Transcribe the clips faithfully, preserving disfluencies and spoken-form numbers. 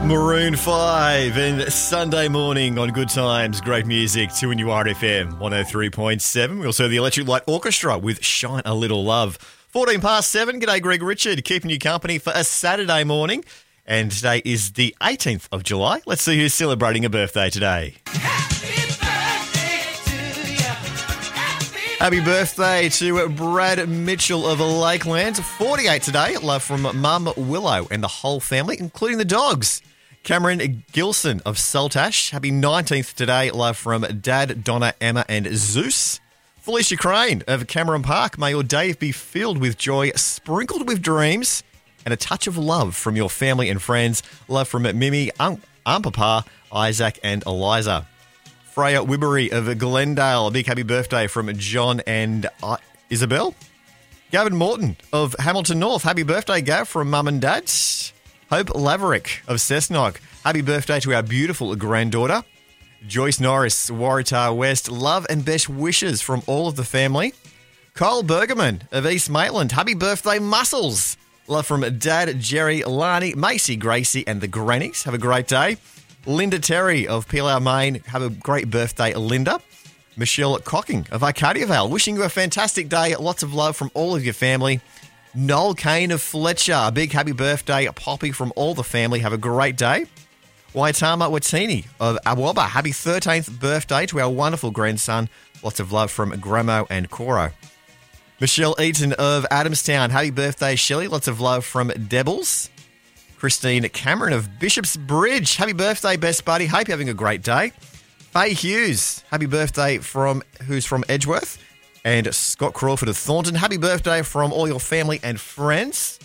Maroon five and Sunday morning on Good Times, great music, two N U R F M one oh three point seven. We also have the Electric Light Orchestra with Shine a Little Love. fourteen past seven, g'day Greg Richard, keeping you company for a Saturday morning. And today is the eighteenth of July. Let's see who's celebrating a birthday today. Happy birthday to you. Happy Happy birthday to Brad Mitchell of Lakeland. forty-eight today. Love from Mum Willow and the whole family, including the dogs. Cameron Gilson of Saltash. Happy nineteenth today. Love from Dad, Donna, Emma and Zeus. Felicia Crane of Cameron Park. May your day be filled with joy, sprinkled with dreams, and a touch of love from your family and friends. Love from Mimi, Aunt, Aunt Papa, Isaac and Eliza. Freya Wibbery of Glendale. A big happy birthday from John and uh, Isabel. Gavin Morton of Hamilton North. Happy birthday, Gav, from Mum and Dad. Hope Laverick of Cessnock. Happy birthday to our beautiful granddaughter. Joyce Norris, Waratah West. Love and best wishes from all of the family. Kyle Bergerman of East Maitland. Happy birthday, Muscles. Love from Dad, Jerry, Lani, Macy, Gracie and the Grannies. Have a great day. Linda Terry of Pilau, Maine. Have a great birthday, Linda. Michelle Cocking of Arcadia Vale. Wishing you a fantastic day. Lots of love from all of your family. Noel Kane of Fletcher. A big happy birthday, Poppy, from all the family. Have a great day. Waitama Watini of Awaba. Happy thirteenth birthday to our wonderful grandson. Lots of love from Gramo and Coro. Michelle Eaton of Adamstown. Happy birthday, Shelley. Lots of love from Debbles. Christine Cameron of Bishop's Bridge. Happy birthday, best buddy. Hope you're having a great day. Faye Hughes. Happy birthday from who's from Edgeworth. And Scott Crawford of Thornton. Happy birthday from all your family and friends.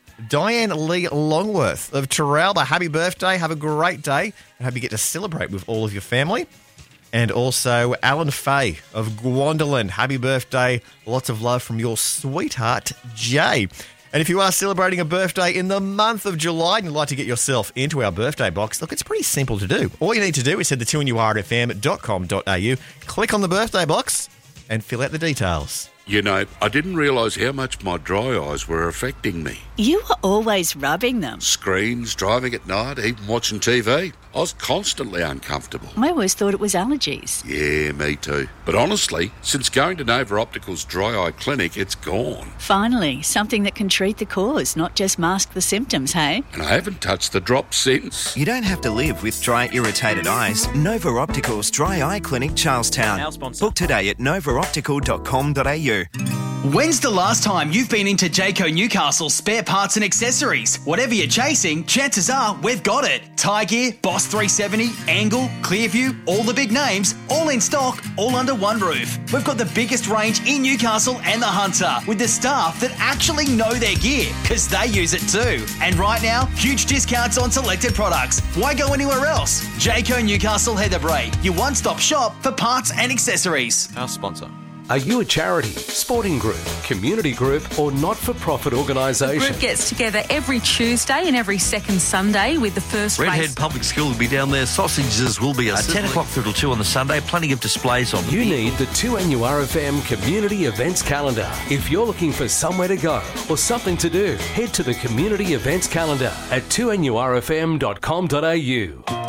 Diane Lee Longworth of Terralba. Happy birthday. Have a great day. I hope you get to celebrate with all of your family. And also Alan Fay of Gwendolyn. Happy birthday. Lots of love from your sweetheart, Jay. And if you are celebrating a birthday in the month of July and you'd like to get yourself into our birthday box, look, it's pretty simple to do. All you need to do is head to two N U R F M dot com dot a u, click on the birthday box, and fill out the details. You know, I didn't realise how much my dry eyes were affecting me. You were always rubbing them. Screens, driving at night, even watching T V. I was constantly uncomfortable. I always thought it was allergies. Yeah, me too. But honestly, since going to Nova Optical's Dry Eye Clinic, it's gone. Finally, something that can treat the cause, not just mask the symptoms, hey? And I haven't touched the drop since. You don't have to live with dry, irritated eyes. Nova Optical's Dry Eye Clinic, Charlestown. Our sponsor. Book today at nova optical dot com dot a u. When's the last time you've been into Jayco Newcastle spare parts and accessories? Whatever you're chasing, chances are we've got it. Tyre Gear, Boss three seventy, Angle, Clearview, all the big names, all in stock, all under one roof. We've got the biggest range in Newcastle and the Hunter, with the staff that actually know their gear, because they use it too. And right now, huge discounts on selected products. Why go anywhere else? Jayco Newcastle Heatherbrae, your one-stop shop for parts and accessories. Our sponsor. Are you a charity, sporting group, community group or not-for-profit organisation? The group gets together every Tuesday and every second Sunday with the first Redhead race. Public School will be down there. Sausages will be at ten o'clock through till two on the Sunday. Plenty of displays on the You vehicle. need the two N U R F M Community Events Calendar. If you're looking for somewhere to go or something to do, head to the Community Events Calendar at two N U R F M dot com dot a u.